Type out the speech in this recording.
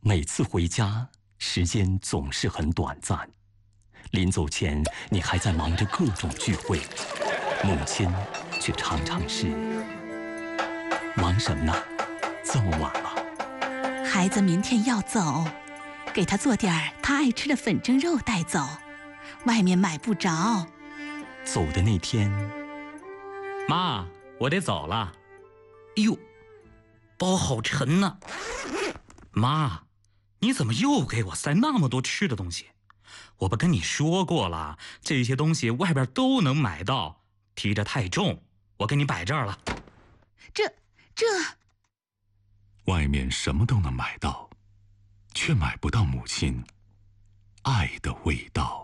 每次回家，时间总是很短暂。临走前，你还在忙着各种聚会，母亲却常常是忙什么呢？这么晚了。 孩子明天要走，给他做点他爱吃的粉蒸肉带走，外面买不着。 走的那天， 妈，我得走了。哟，包好沉呢。妈，你怎么又给我塞那么多吃的东西？我不跟你说过了，这些东西外边都能买到，提着太重，我给你摆这儿了。 这外面什么都能买到，却买不到母亲爱的味道。